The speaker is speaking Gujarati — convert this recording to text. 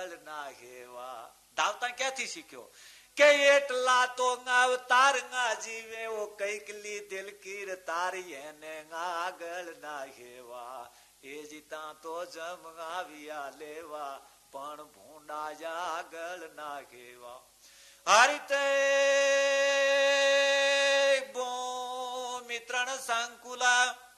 આગળ ના હેવા. ધાવતા ક્યાંથી શીખ્યો કે એટલા તો અવતાર ના જીવે ઓ કઈક લીધેલ કીર તારી એને આગળ ના હેવા. એ જીતા તો જમ આવ્યા લેવા પણ ભૂંડા આગળ ના હેવા. હરિતે મિત્રણ સંકુલા